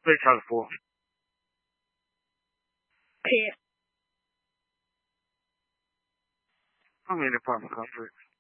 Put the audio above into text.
非常full. Okay. How many apartment complex?